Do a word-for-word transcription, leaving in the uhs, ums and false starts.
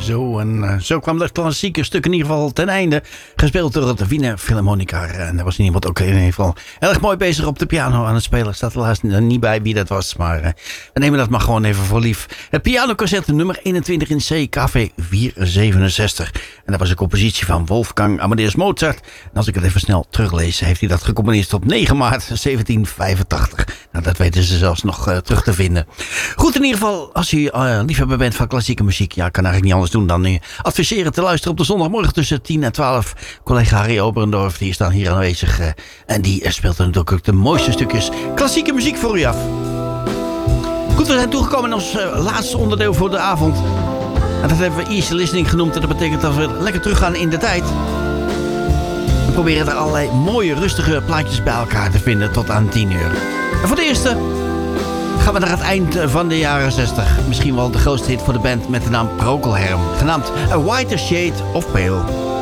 Zo, en uh, zo kwam dat klassieke stuk in ieder geval ten einde. Gespeeld door de Wiener Philharmonica. En daar was iemand ook in ieder geval erg mooi bezig op de piano aan het spelen. Staat helaas niet bij wie dat was, maar uh, we nemen dat maar gewoon even voor lief. Het pianoconcert nummer eenentwintig in C, K V vierhonderdzevenenzestig. En dat was een compositie van Wolfgang Amadeus Mozart. En als ik het even snel teruglees, heeft hij dat gecomponeerd op negen maart zeventien vijfentachtig. Nou, dat weten ze zelfs nog uh, terug te vinden. Goed, in ieder geval, als u uh, liefhebber bent van klassieke muziek, ja, kan eigenlijk niet anders doen dan uh, adviseren te luisteren op de zondagmorgen tussen tien en twaalf. Collega Harry Oberendorf, die is dan hier aanwezig. Uh, en die uh, speelt dan natuurlijk ook de mooiste stukjes klassieke muziek voor u af. Goed, we zijn toegekomen in ons uh, laatste onderdeel voor de avond. En dat hebben we easy listening genoemd. En dat betekent dat we lekker teruggaan in de tijd. We proberen er allerlei mooie, rustige plaatjes bij elkaar te vinden tot aan tien uur. En voor de eerste gaan we naar het eind van de jaren zestig. Misschien wel de grootste hit voor de band met de naam Procol Harum. Genaamd A Whiter Shade of Pale.